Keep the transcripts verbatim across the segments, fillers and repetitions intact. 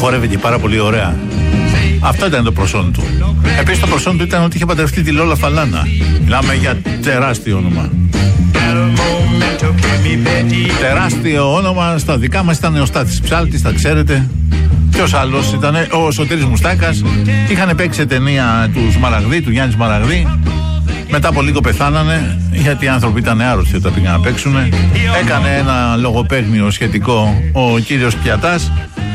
χόρευε και πάρα πολύ ωραία. Αυτό ήταν το προσόν του. Επίσης το προσόν του ήταν ότι είχε παντρευτεί τη Λόλα Φαλάνα. Μιλάμε για τεράστιο όνομα. Τεράστιο όνομα. Στα δικά μας ήταν ο Στάθης Ψάλτης, τα ξέρετε. Ποιος άλλος ήταν, ο Σωτήρης Μουστάκας. Είχαν παίξει σε ταινία του Σμαραγδί, του Γιάννη Σμαραγδί. Μετά από λίγο πεθάνανε, γιατί οι άνθρωποι ήταν άρρωστοι όταν πήγαν να παίξουν. Έκανε ένα λογοπαίγνιο σχετικό ο κύριος Πιατάς.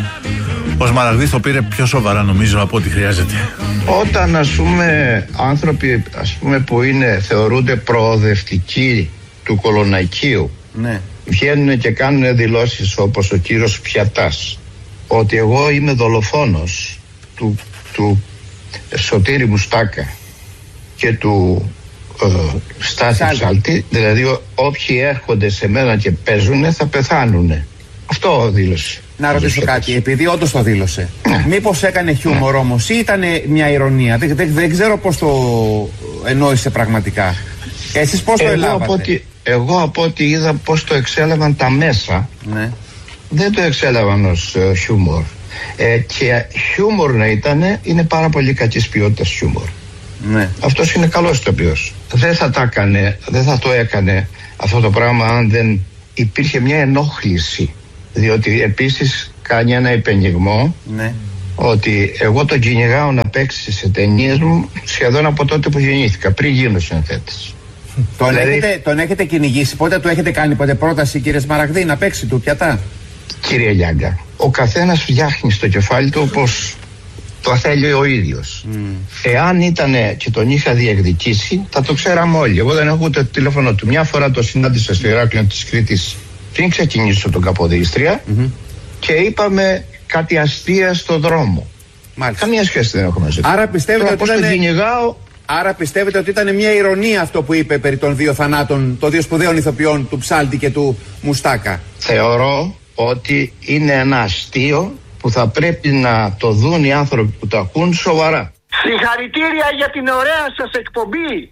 Ο Σμαραγδής το πήρε πιο σοβαρά, νομίζω, από ό,τι χρειάζεται. Όταν, ας πούμε, άνθρωποι, ας πούμε, που είναι, θεωρούνται προοδευτικοί του κολονακίου, ναι, βγαίνουν και κάνουν δηλώσεις όπως ο κύριος Πιατάς, ότι εγώ είμαι δολοφόνος του, του Σωτήρη Μουστάκα και του ε, Στάθη Ψάλτη, δηλαδή ό, όποιοι έρχονται σε μένα και παίζουν θα πεθάνουν. Αυτό δήλωσε. Να ρωτήσω κάτι, επειδή όντως το δήλωσε, ναι, μήπως έκανε χιούμορ όμως ή ήταν μια ηρωνία? Δεν, δεν, δεν ξέρω πώς το εννοήσε πραγματικά. Εσείς πώς εγώ το ελάβατε? Από ότι, εγώ από ό,τι είδα πώς το εξέλαβαν τα μέσα, ναι, δεν το εξέλαβαν ως uh, χιούμορ. Ε, και χιούμορ να ήταν, είναι πάρα πολύ κακής ποιότητας χιούμορ. Ναι. Αυτός είναι καλός ηθοποιός. Δεν θα τα έκανε, δεν θα το έκανε αυτό το πράγμα αν δεν υπήρχε μια ενόχληση. Διότι επίσης κάνει ένα υπενιγμό, ναι, ότι εγώ τον κυνηγάω να παίξει σε ταινίες μου σχεδόν από τότε που γεννήθηκα, πριν γίνω συνθέτης. Τον, δηλαδή, έχετε, τον έχετε κυνηγήσει, πότε του έχετε κάνει ποτέ πρόταση, κύριε Σμαραγδί, να παίξει του Πιατά? Κύριε Λιάγκα, ο καθένας φτιάχνει στο κεφάλι του όπως το θέλει ο ίδιος. Mm. Εάν ήταν και τον είχα διεκδικήσει, θα το ξέραμε όλοι. Εγώ δεν έχω ούτε το τηλέφωνο του. Μια φορά το συνάντησα στο Ηράκλειο της Κρήτης πριν ξεκινήσω τον Καποδίστρια, mm-hmm, και είπαμε κάτι αστεία στο δρόμο. Μάλιστα. Καμία σχέση δεν έχω μαζί του. Άρα πιστεύετε ότι ήταν... κυνηγάω... Άρα πιστεύετε ότι ήταν μια ηρωνία αυτό που είπε περί των δύο θανάτων των δύο σπουδαίων ηθοποιών, του Ψάλτη και του Μουστάκα? Θεωρώ ότι είναι ένα αστείο που θα πρέπει να το δουν οι άνθρωποι που το ακούν σοβαρά. Συγχαρητήρια για την ωραία σας εκπομπή.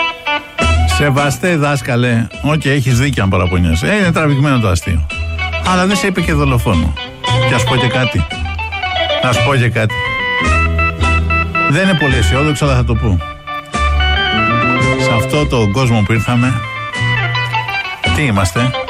Σεβαστέ δάσκαλε, όχι, έχεις δίκιο αν παραπονιέσαι. Ε, είναι τραβηγμένο το αστείο. Αλλά δεν σε είπε και δολοφόνο. Και ας πω και κάτι. Να σου πω και κάτι. Δεν είναι πολύ αισιόδοξο, αλλά θα το πω. Σε αυτό το κόσμο που ήρθαμε, τι είμαστε?